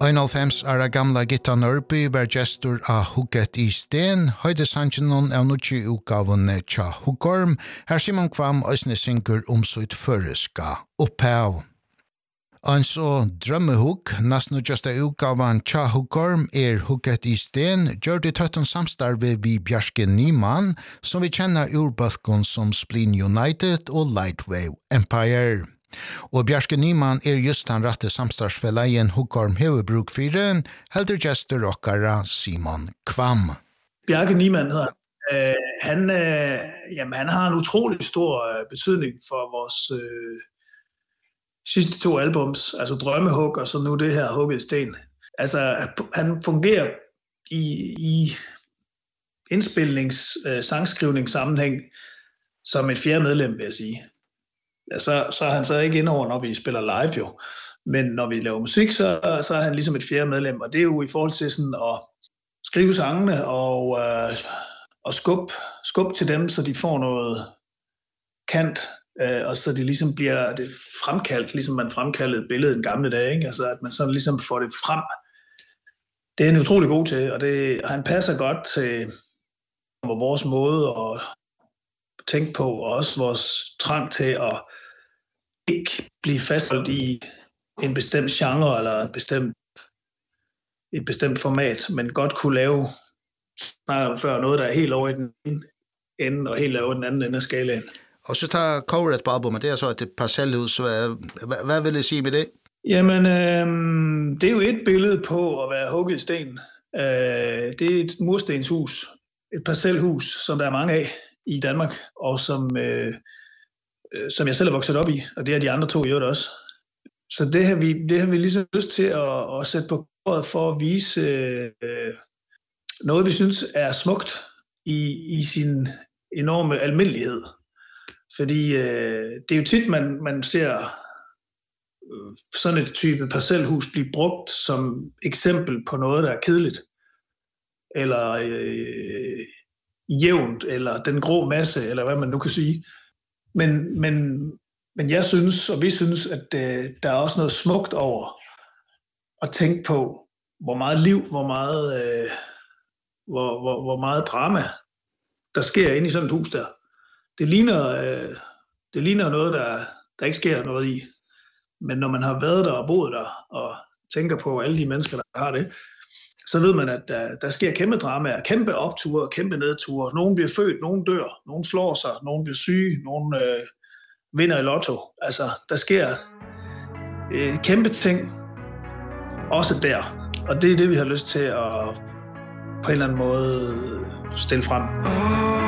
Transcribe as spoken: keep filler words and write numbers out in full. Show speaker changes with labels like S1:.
S1: einhálvfems ára gamla Gitta Nørby var gestur av Hugget i sten, høyde sannsjonen av nutji utgavene tja Huggorm, her Simon Kvam òsne syngur om sitt føreska opphav. En så drømmehugg, nesten just av utgaven tja Huggorm er Hugget i sten, gjør det tøtten samstarve vi Bjarke Nyman, som vi kjenner urbøtkon som Spleen United og Lightwave Empire. Og Bjarke Nyman er just han rette samstartsfelleien Huggorm Hevebruk fire, heldur gestur okkara Simon Kvam.
S2: Bjarke Nyman hedder øh, han. Øh, jamen, han har en utrolig stor øh, betydning for vores øh, sidste to albums, altså Drømmehug og så nu det her Hugget i sten. Altså, han fungerer i, i indspilnings, øh, sangskrivningssammenhæng som et fjerde medlem, vil jeg sige. Ja, så, så er han så ikke indover, når vi spiller live jo. Men når vi laver musik, så, så er han ligesom et fjerde medlem. Og det er jo i forhold til sådan at skrive sangene og, øh, og skub, skub til dem, så de får noget kant. Øh, og så de ligesom bliver det fremkaldt, ligesom man fremkaldte et billede en gamle dag. Ikke? Altså at man sådan ligesom får det frem. Det er han utrolig god til, og det, han passer godt til vores måde at tænke på, og også vores trang til at ikke blive fastholdt i en bestemt genre eller en bestemt, et bestemt format, men godt kunne lave snart før noget, der er helt over i den ende og helt over den anden ende af skalaen.
S1: Og så tager coveret på albumet, det er så et parcelhus. Hvad, hvad vil jeg sige med det?
S2: Jamen, øh, det er jo et billede på at være hugget i sten. Øh, det er et murstenshus, et parcelhus, som der er mange af i Danmark, og som, øh, som jeg selv er vokset op i, og det er de andre to i øvrigt også. Så det har vi, det har vi ligesom lyst til at, at sætte på bordet for at vise øh, noget, vi synes er smukt i, i sin enorme almindelighed. Fordi øh, det er jo tit, man, man ser øh, sådan et type parcelhus blive brugt som eksempel på noget, der er kedeligt, eller øh, jævnt, eller den grå masse, eller hvad man nu kan sige. Men, men, men jeg synes, og vi synes, at øh, der er også noget smukt over at tænke på, hvor meget liv, hvor meget, øh, hvor, hvor, hvor meget drama, der sker inde i sådan et hus der. Det ligner, øh, det ligner noget, der, der ikke sker noget i. Men når man har været der og boet der, og tænker på alle de mennesker, der har det, så ved man, at der, der sker kæmpe dramaer, kæmpe opture, kæmpe nedture. Nogen bliver født, nogen dør, nogen slår sig, nogen bliver syge, nogen øh, vinder i lotto. Altså, der sker øh, kæmpe ting, også der. Og det er det, vi har lyst til at på en eller anden måde stille frem.